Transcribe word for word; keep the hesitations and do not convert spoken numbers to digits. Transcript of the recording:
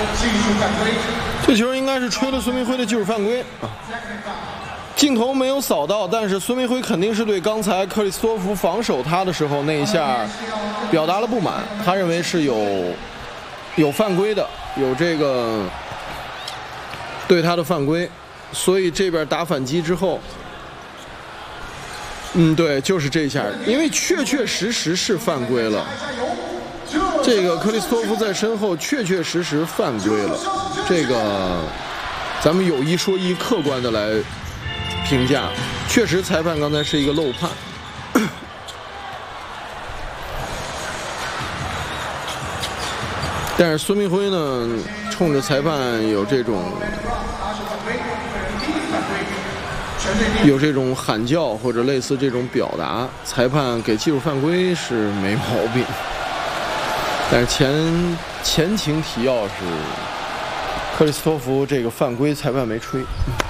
这球应该是吹了孙铭徽的技术犯规啊。镜头没有扫到，但是孙铭徽肯定是对刚才克里斯托弗防守他的时候那一下表达了不满，他认为是有有犯规的，有这个对他的犯规，所以这边打反击之后，嗯，对，就是这一下，因为确确实实是犯规了。这个克里斯托弗在身后确确实实犯规了，这个咱们有一说一，客观的来评价，确实裁判刚才是一个漏判。但是孙铭徽呢，冲着裁判有这种有这种喊叫或者类似这种表达，裁判给技术犯规是没毛病。但是前前情提要是克里斯托弗这个犯规裁判没吹。